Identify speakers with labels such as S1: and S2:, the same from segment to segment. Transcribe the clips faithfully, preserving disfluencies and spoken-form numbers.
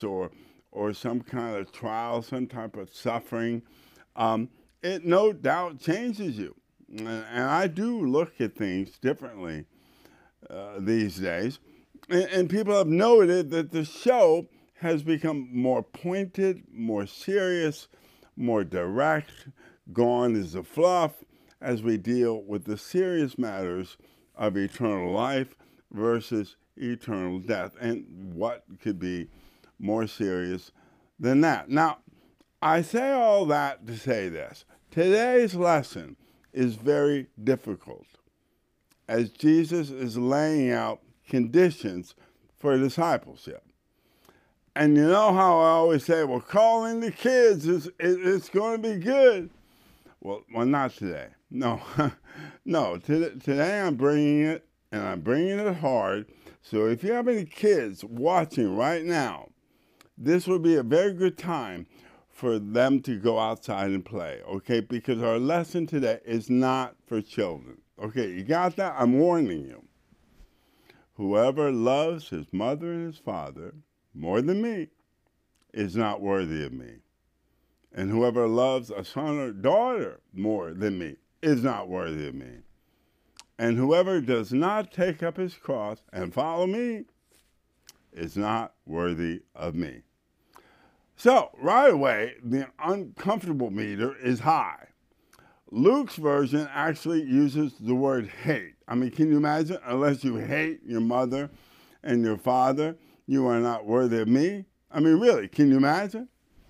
S1: or or some kind of trial, some type of suffering, um, it no doubt changes you. And, and I do look at things differently uh, these days. And, and people have noted that the show has become more pointed, more serious, more direct. Gone is the fluff as we deal with the serious matters of eternal life versus eternal death. And what could be more serious than that? Now, I say all that to say this. Today's lesson is very difficult as Jesus is laying out conditions for discipleship. And you know how I always say, well, calling the kids, is it's going to be good. Well, well, not today. No, no. Today, today I'm bringing it, and I'm bringing it hard. So if you have any kids watching right now, this would be a very good time for them to go outside and play, okay? Because our lesson today is not for children. Okay, you got that? I'm warning you. Whoever loves his mother and his father more than me is not worthy of me. And whoever loves a son or daughter more than me is not worthy of me. And whoever does not take up his cross and follow me is not worthy of me. So, right away, the uncomfortable meter is high. Luke's version actually uses the word hate. I mean, can you imagine? Unless you hate your mother and your father, you are not worthy of me. I mean, really, can you imagine?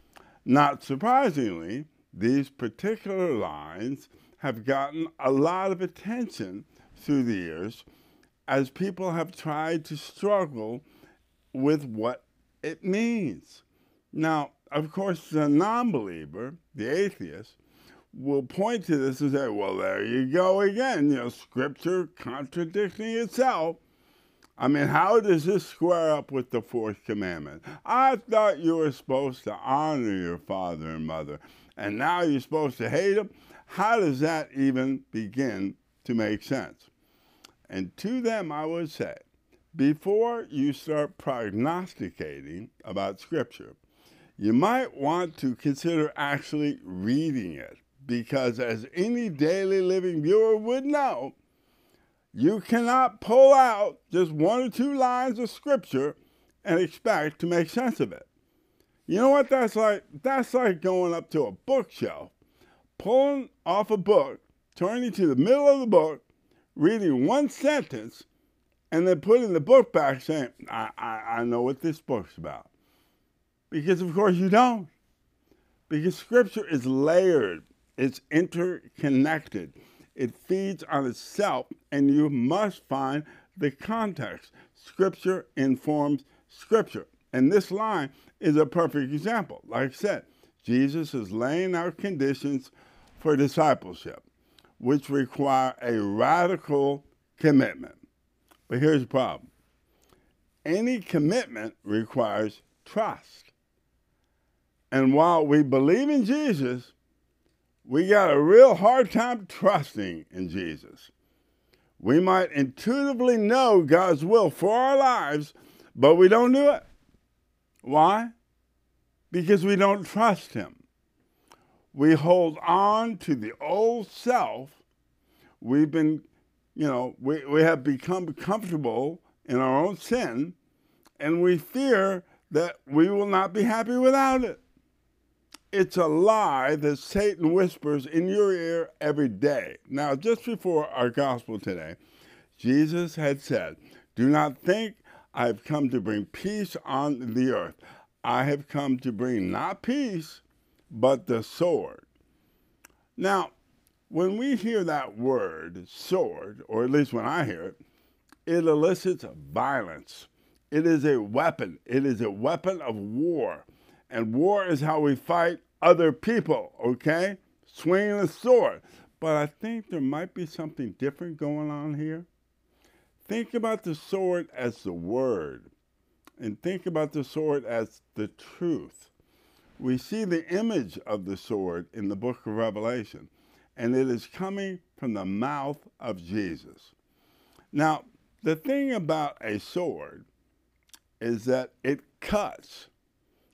S1: Not surprisingly, these particular lines have gotten a lot of attention through the years as people have tried to struggle with what it means. Now, of course, the non-believer, the atheist, will point to this and say, well, there you go again, you know, Scripture contradicting itself. I mean, how does this square up with the fourth commandment? I thought you were supposed to honor your father and mother, and now you're supposed to hate them? How does that even begin to make sense? And to them, I would say, before you start prognosticating about Scripture, you might want to consider actually reading it, because as any daily living viewer would know, you cannot pull out just one or two lines of Scripture and expect to make sense of it. You know what that's like? That's like going up to a bookshelf, pulling off a book, turning to the middle of the book, reading one sentence, and then putting the book back saying, I, I, I know what this book's about. Because, of course, you don't. Because Scripture is layered. It's interconnected. It feeds on itself, and you must find the context. Scripture informs Scripture. And this line is a perfect example. Like I said, Jesus is laying out conditions for discipleship, which require a radical commitment. But here's the problem. Any commitment requires trust. And while we believe in Jesus, we got a real hard time trusting in Jesus. We might intuitively know God's will for our lives, but we don't do it. Why? Because we don't trust him. We hold on to the old self. We've been, you know, we, we have become comfortable in our own sin, and we fear that we will not be happy without it. It's a lie that Satan whispers in your ear every day. Now, just before our gospel today, Jesus had said, do not think I've come to bring peace on the earth. I have come to bring not peace, but the sword. Now, when we hear that word, sword, or at least when I hear it, it elicits violence. It is a weapon. It is a weapon of war. And war is how we fight other people, okay? Swinging a sword. But I think there might be something different going on here. Think about the sword as the word, and think about the sword as the truth. We see the image of the sword in the book of Revelation, and it is coming from the mouth of Jesus. Now, the thing about a sword is that it cuts.